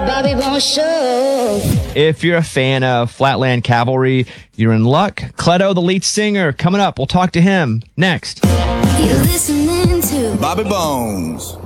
Bobby Bones Show. If you're a fan of Flatland Cavalry, you're in luck. Cleto, the lead singer, coming up. We'll talk to him next. You're listening to Bobby Bones.